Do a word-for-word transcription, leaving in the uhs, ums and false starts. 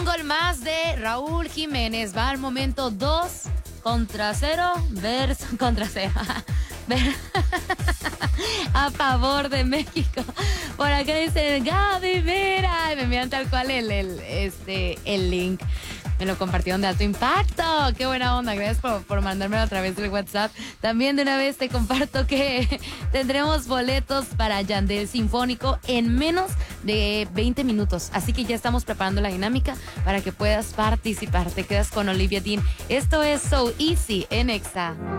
un gol más de Raúl Jiménez. Va al momento dos contra cero versus contra cero. A favor de México. Por acá dicen Gaby, mira. Y me envían tal cual el, el, este, el link. Me lo compartieron de alto impacto. Qué buena onda. Gracias por, por mandármelo a través del WhatsApp. También de una vez te comparto que tendremos boletos para Yandel Sinfónico en menos de veinte minutos. Así que ya estamos preparando la dinámica para que puedas participar. Te quedas con Olivia Dean. Esto es So Easy en Exa.